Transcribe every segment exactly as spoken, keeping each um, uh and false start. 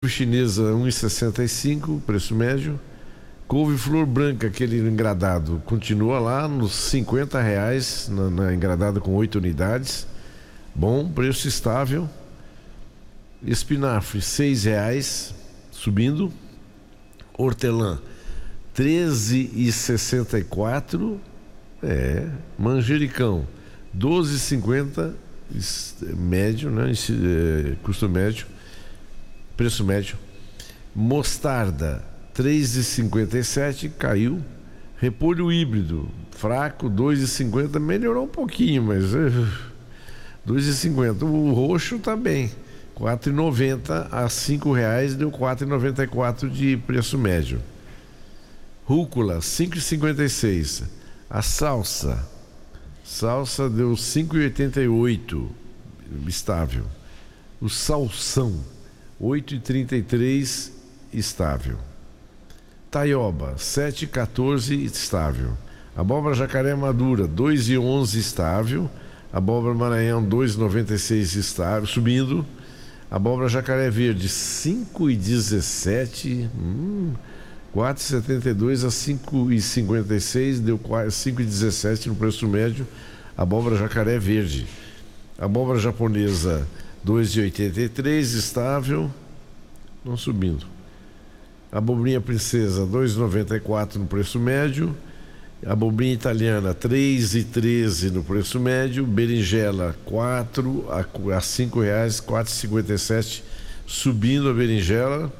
chinesa um e sessenta e cinco, preço médio. Couve-flor branca, aquele engradado, continua lá nos cinquenta reais, na, na engradado com oito unidades. Bom, preço estável. Espinafre, seis reais, subindo. Hortelã, treze e sessenta e quatro. É. Manjericão, doze e cinquenta, médio, né? É, custo médio, preço médio. Mostarda, três e cinquenta e sete, caiu. Repolho híbrido, fraco, dois e cinquenta, melhorou um pouquinho, mas é, dois e cinquenta. O roxo tá bem, quatro e noventa a cinco reais, deu quatro e noventa e quatro de preço médio. Rúcula, cinco e cinquenta e seis. A salsa, salsa deu cinco e oitenta e oito, estável. O salsão, oito e trinta e três, estável. Taioba, sete e quatorze, estável. Abóbora jacaré madura, dois e onze, estável. Abóbora maranhão, dois e noventa e seis, estável, subindo. Abóbora jacaré verde, cinco e dezessete, hum, quatro e setenta e dois a cinco e cinquenta e seis, deu cinco e dezessete no preço médio. Abóbora jacaré verde. Abóbora japonesa, dois e oitenta e três, estável, não subindo. Abobrinha princesa, dois e noventa e quatro no preço médio. Abobrinha italiana, três e treze no preço médio. Berinjela, quatro a cinco reais, quatro e cinquenta e sete, subindo a berinjela.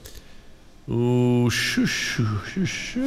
O chuchu, chuchu,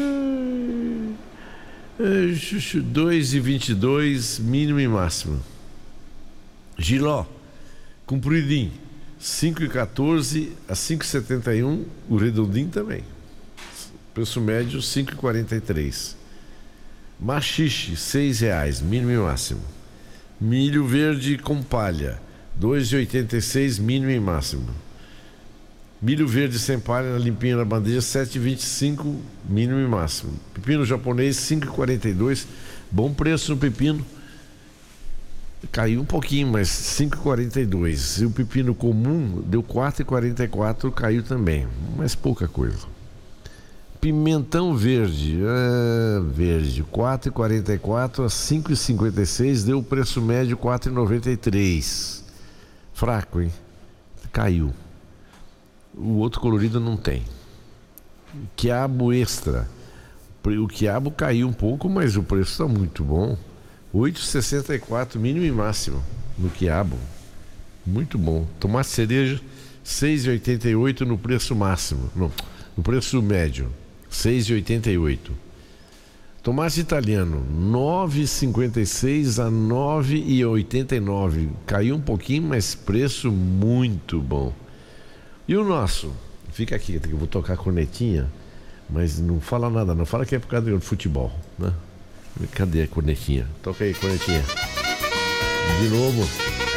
chuchu, dois e vinte e dois, mínimo e máximo. Giló, compridinho, cinco e quatorze a cinco e setenta e um, o redondinho também. Preço médio, cinco e quarenta e três. Machixe, seis reais, mínimo e máximo. Milho verde com palha, dois e oitenta e seis, mínimo e máximo. Milho verde sem palha na limpinha na bandeja, sete e vinte e cinco, mínimo e máximo. Pepino japonês, cinco e quarenta e dois, bom preço no pepino. Caiu um pouquinho, mas cinco e quarenta e dois. E o pepino comum deu quatro e quarenta e quatro, caiu também, mas pouca coisa. Pimentão verde, é, verde, quatro e quarenta e quatro a cinco e cinquenta e seis, deu o preço médio quatro e noventa e três. Fraco, hein? Caiu. O outro colorido não tem. Quiabo extra. O quiabo caiu um pouco, mas o preço está muito bom. oito e sessenta e quatro, mínimo e máximo no quiabo. Muito bom. Tomate cereja, seis e oitenta e oito no preço máximo. Não, no preço médio, seis e oitenta e oito. Tomate italiano, nove e cinquenta e seis a nove e oitenta e nove. Caiu um pouquinho, mas preço muito bom. E o nosso? Fica aqui, eu vou tocar a cornetinha, mas não fala nada, não fala que é por causa do futebol, né? Cadê a cornetinha? Toca aí, cornetinha. De novo.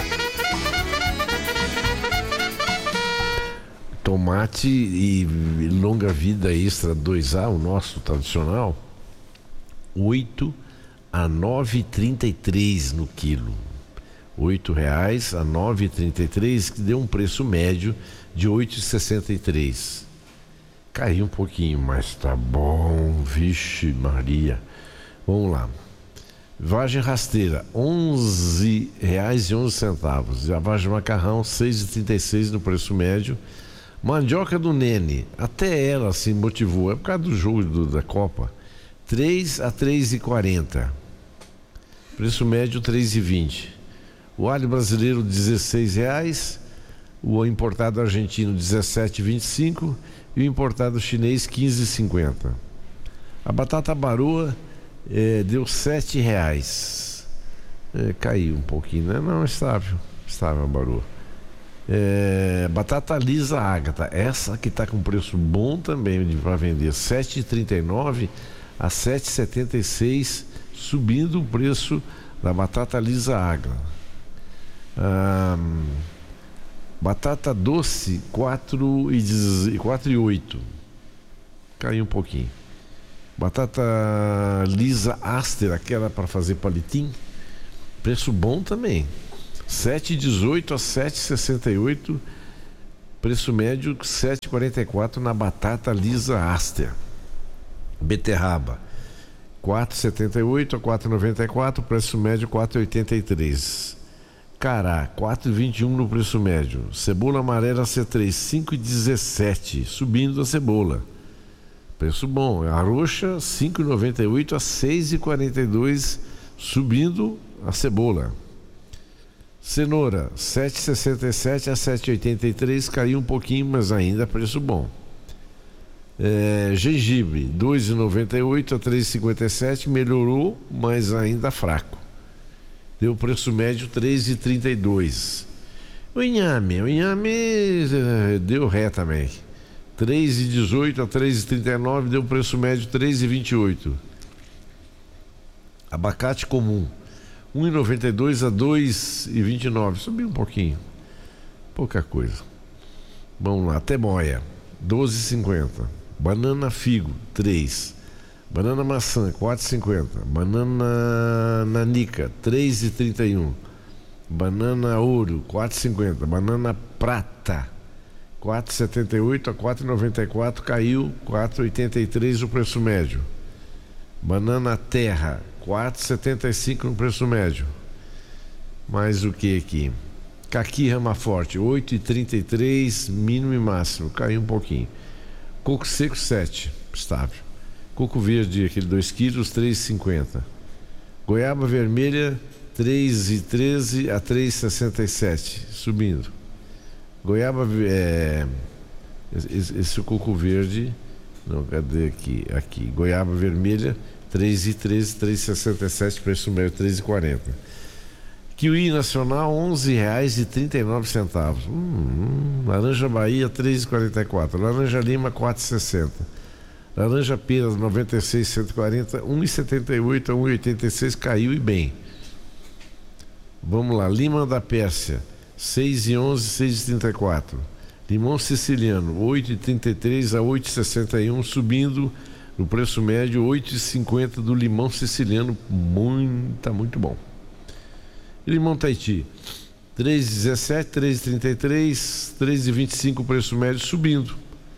Tomate e longa vida extra dois A, o nosso tradicional, oito a nove e trinta e três no quilo. oito reais a nove e trinta e três, que deu um preço médio de oito e sessenta e três. Caiu um pouquinho, mas tá bom, vixe Maria. Vamos lá. Vagem rasteira, onze reais e onze centavos. E a vagem macarrão, seis e trinta e seis no preço médio. Mandioca do Nene, até ela se motivou, é por causa do jogo do, da Copa. três a três e quarenta. Preço médio três e vinte. O alho brasileiro dezesseis reais. O importado argentino dezessete e vinte e cinco e o importado chinês quinze e cinquenta. A batata baroa é, deu sete reais. É, caiu um pouquinho, né? Não, estável. Estável a baroa. É, batata lisa Ágata, essa que está com preço bom também para vender, sete e trinta e nove a sete e setenta e seis, subindo o preço da batata lisa Ágata. Ah, batata doce quatro e oito, caiu um pouquinho. Batata lisa Aster, aquela para fazer palitinho, preço bom também, sete e dezoito a sete e sessenta e oito. preço médio sete e quarenta e quatro na batata lisa Aster. Beterraba quatro e setenta e oito a quatro e noventa e quatro, preço médio quatro e oitenta e três. Cará quatro e vinte e um no preço médio. Cebola amarela C três cinco e dezessete, subindo a cebola. Preço bom. A roxa cinco e noventa e oito a seis e quarenta e dois, subindo a cebola. Cenoura sete e sessenta e sete a sete e oitenta e três, caiu um pouquinho, mas ainda preço bom. É, gengibre dois e noventa e oito a três e cinquenta e sete, melhorou, mas ainda fraco. Deu preço médio três e trinta e dois. O inhame, o inhame eh, deu ré também. três e dezoito a três e trinta e nove, deu preço médio três e vinte e oito. Abacate comum um e noventa e dois a dois e vinte e nove, subiu um pouquinho, pouca coisa. Vamos lá, temoia doze e cinquenta. Banana figo três. Banana maçã quatro e cinquenta. Banana nanica três e trinta e um. Banana ouro quatro e cinquenta. Banana prata quatro e setenta e oito a quatro e noventa e quatro, caiu quatro e oitenta e três o preço médio. Banana terra quatro e setenta e cinco no preço médio. Mais o que aqui? Caqui rama forte oito e trinta e três, mínimo e máximo, caiu um pouquinho. Coco seco sete, estável. Coco verde, aquele dois quilos, três e cinquenta. Goiaba vermelha três e treze a três e sessenta e sete, subindo. Goiaba é, esse, esse coco verde, não, cadê aqui? Aqui, goiaba vermelha três e treze, três e sessenta e sete, preço médio três e quarenta. Kiwi nacional onze reais e trinta e nove centavos. Hum, hum, laranja Bahia três e quarenta e quatro. Laranja Lima quatro e sessenta. Laranja pera noventa e seis, cento e quarenta, um e setenta e oito a um e oitenta e seis, caiu e bem. Vamos lá, lima da Pérsia seis e onze, seis e trinta e quatro. Limão siciliano oito e trinta e três a oito e sessenta e um, subindo no preço médio oito e cinquenta do limão siciliano, muito, tá muito bom. Limão Tahiti três e dezessete, três e trinta e três, três e vinte e cinco o preço médio, subindo.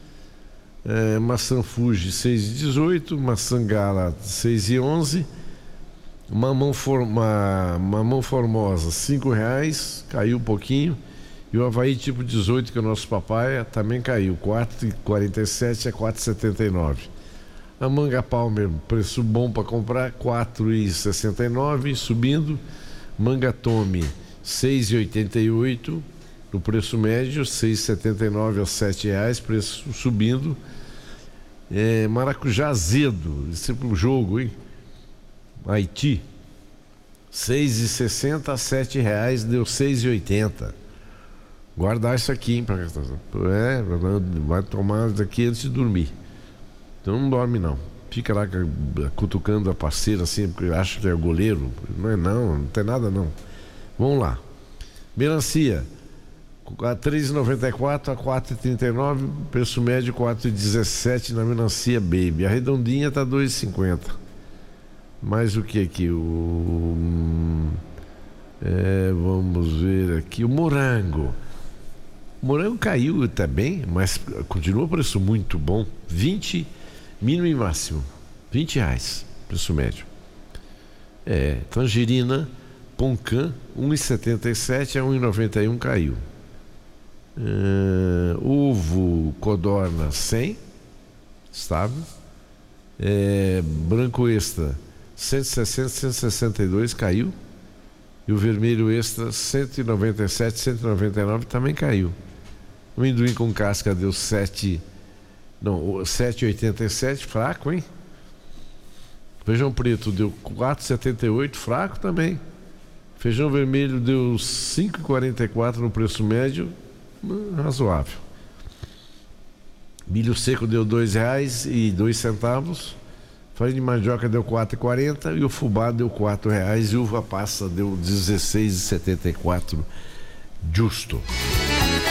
É, maçã Fuji seis e dezoito, maçã Gala seis e onze, mamão, for, ma, mamão Formosa cinco reais, caiu um pouquinho, e o Havaí tipo dezoito, que é o nosso papai, também caiu quatro e quarenta e sete a quatro e setenta e nove. A manga Palmer, preço bom para comprar, quatro e sessenta e nove, subindo. Manga Tome seis e oitenta e oito no preço médio, seis e setenta e nove a sete reais, preço subindo. É, maracujá azedo, esse é pro jogo, hein? Haiti seis e sessenta a sete reais, deu seis e oitenta. Guardar isso aqui, hein? Pra, é, vai tomar daqui antes de dormir. Então não dorme não. Fica lá cutucando a parceira assim, porque acha que é o goleiro. Não é não, não tem nada não. Vamos lá. Melancia três e noventa e quatro a quatro e trinta e nove, preço médio quatro e dezessete na melancia Baby. A redondinha tá dois e cinquenta. Mais o que aqui? O é, vamos ver aqui o morango. O morango caiu também, mas continua o preço muito bom. vinte, mínimo e máximo, vinte reais, preço médio. É, tangerina Poncan um e setenta e sete a um e noventa e um, caiu. É, ovo Codorna cem, estável. É, branco extra cento e sessenta, cento e sessenta e dois, caiu. E o vermelho extra cento e noventa e sete, cento e noventa e nove, também caiu. O amendoim com casca deu sete, não, sete e oitenta e sete, fraco, hein? Feijão preto deu quatro e setenta e oito, fraco também. Feijão vermelho deu cinco e quarenta e quatro no preço médio, razoável. Milho seco deu dois reais e dois centavos. Farinha de mandioca deu quatro e quarenta e o fubá deu quatro reais e uva passa deu dezesseis e setenta e quatro, justo.